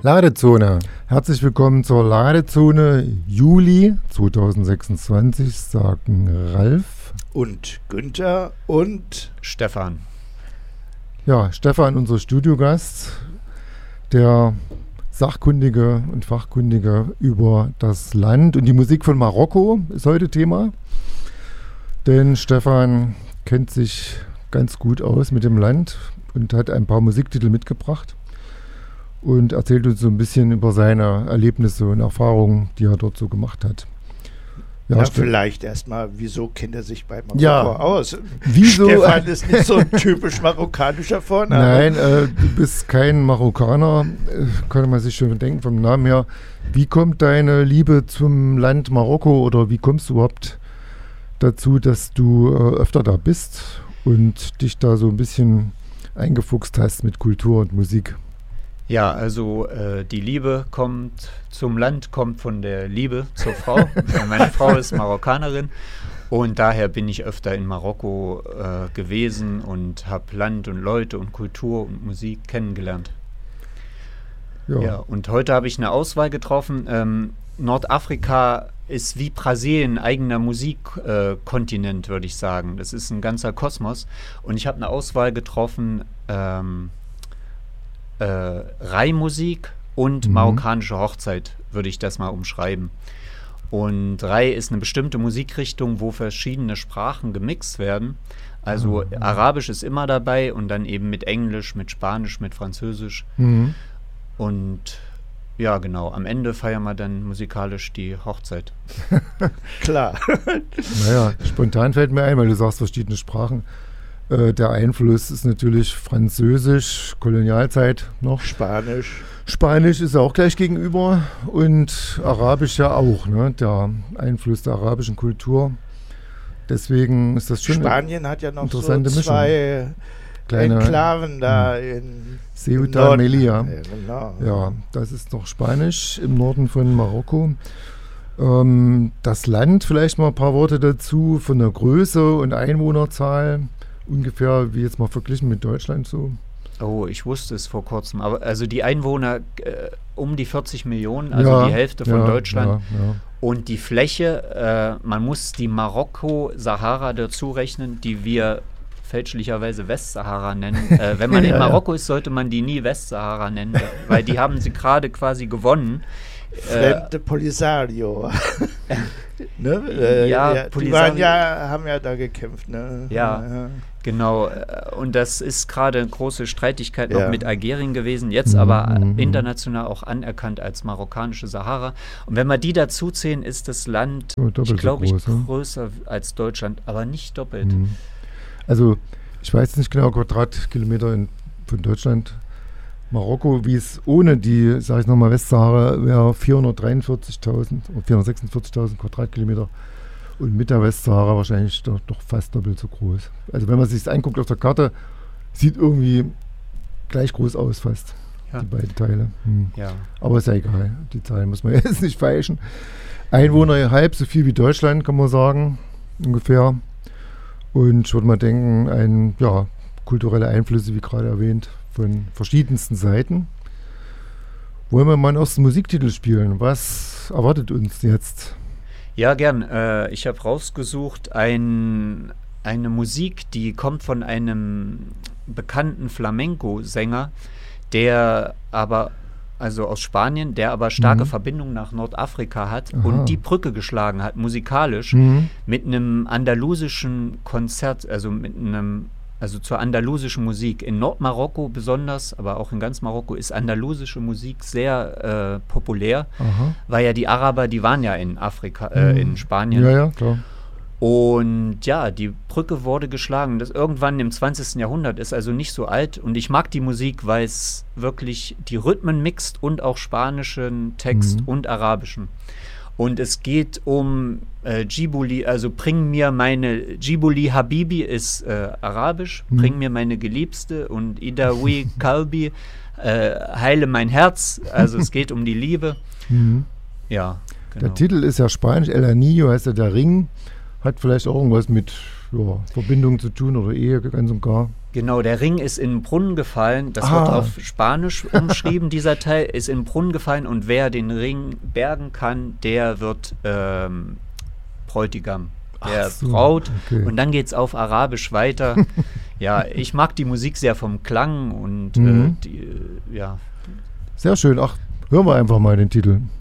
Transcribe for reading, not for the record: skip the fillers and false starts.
Ladezone. Herzlich willkommen zur Ladezone Juli 2026, sagen Ralf und Günther und Stefan. Ja, Stefan, unser Studiogast, der Sachkundige und Fachkundige über das Land und die Musik von Marokko ist heute Thema. Denn Stefan kennt sich ganz gut aus mit dem Land und hat ein paar Musiktitel mitgebracht und erzählt uns so ein bisschen über seine Erlebnisse und Erfahrungen, die er dort so gemacht hat. Ja, vielleicht erstmal, wieso kennt er sich bei Marokko aus? Wieso? Stefan ist nicht so ein typisch marokkanischer Vorname. Nein, du bist kein Marokkaner, kann man sich schon denken vom Namen her. Wie kommt deine Liebe zum Land Marokko oder wie kommst du überhaupt dazu, dass du öfter da bist und dich da so ein bisschen eingefuchst hast mit Kultur und Musik? Ja, also die Liebe zum Land kommt von der Liebe zur Frau. Meine Frau ist Marokkanerin und daher bin ich öfter in Marokko gewesen und habe Land und Leute und Kultur und Musik kennengelernt. Ja, und heute habe ich eine Auswahl getroffen. Nordafrika ist wie Brasilien ein eigener Musikkontinent, würde ich sagen. Das ist ein ganzer Kosmos und ich habe eine Auswahl getroffen, Rai-Musik und marokkanische Hochzeit, würde ich das mal umschreiben. Und Rai ist eine bestimmte Musikrichtung, wo verschiedene Sprachen gemixt werden. Also Arabisch ist immer dabei und dann eben mit Englisch, mit Spanisch, mit Französisch. Und ja, genau, am Ende feiern wir dann musikalisch die Hochzeit. Klar. Naja, spontan fällt mir ein, weil du sagst verschiedene Sprachen. Der Einfluss ist natürlich Französisch, Kolonialzeit noch. Spanisch. Spanisch ist auch gleich gegenüber und Arabisch ja auch, ne? Der Einfluss der arabischen Kultur. Deswegen ist das schon Spanien hat ja noch interessante so zwei kleine Enklaven da in Ceuta und Melilla. Ja, genau. Ja, das ist noch Spanisch im Norden von Marokko. Das Land, vielleicht mal ein paar Worte dazu, von der Größe und Einwohnerzahl. Ungefähr wie jetzt mal verglichen mit Deutschland so. Oh, ich wusste es vor kurzem. Aber also die Einwohner um die 40 Millionen, also die Hälfte von Deutschland. Ja. Und die Fläche, man muss die Marokko-Sahara dazu rechnen, die wir fälschlicherweise Westsahara nennen. Wenn man in Marokko ist, sollte man die nie Westsahara nennen, weil die haben sie gerade quasi gewonnen. Frente Polisario. Ne? Die haben ja da gekämpft. Ne? Ja, genau. Und das ist gerade eine große Streitigkeit noch mit Algerien gewesen, jetzt aber international auch anerkannt als marokkanische Sahara. Und wenn wir die dazu zählen, ist das Land, ich glaube, größer als Deutschland, aber nicht doppelt. Also ich weiß nicht genau, Quadratkilometer von Deutschland. Marokko, wie es ohne die, sage ich nochmal, Westsahara wäre 443.000 oder 446.000 Quadratkilometer und mit der Westsahara wahrscheinlich doch fast doppelt so groß. Also wenn man sich das anguckt auf der Karte, sieht irgendwie gleich groß aus fast, die beiden Teile. Ja. Aber ist ja egal, die Zahlen muss man jetzt nicht feilschen. Einwohner halb so viel wie Deutschland, kann man sagen, ungefähr. Und ich würde mal denken, kulturelle Einflüsse, wie gerade erwähnt, von verschiedensten Seiten. Wollen wir mal einen ersten Musiktitel spielen? Was erwartet uns jetzt? Ja, gern. Ich habe rausgesucht eine Musik, die kommt von einem bekannten Flamenco-Sänger, der aber, also aus Spanien, der aber starke Verbindungen nach Nordafrika hat und die Brücke geschlagen hat, musikalisch, mit einem andalusischen Konzert, also zur andalusischen Musik. In Nordmarokko besonders, aber auch in ganz Marokko ist andalusische Musik sehr populär, weil ja die Araber, die waren ja in Afrika, in Spanien. Ja, klar. Und ja, die Brücke wurde geschlagen. Das irgendwann im 20. Jahrhundert ist also nicht so alt. Und ich mag die Musik, weil es wirklich die Rhythmen mixt und auch spanischen Text und arabischen. Und es geht um Djibouti, also bring mir meine, Djibouti Habibi ist arabisch, bring mir meine Geliebste und Idawi Kalbi, heile mein Herz, also es geht um die Liebe. Ja, genau. Der Titel ist ja spanisch, El Anillo heißt ja der Ring, hat vielleicht auch irgendwas mit Verbindung zu tun oder Ehe ganz und gar. Genau, der Ring ist in den Brunnen gefallen. Das wird auf Spanisch umschrieben, dieser Teil ist in den Brunnen gefallen und wer den Ring bergen kann, der wird Bräutigam der Braut. Okay. Und dann geht es auf Arabisch weiter. Ja, ich mag die Musik sehr vom Klang und Sehr schön. Ach, hören wir einfach mal den Titel.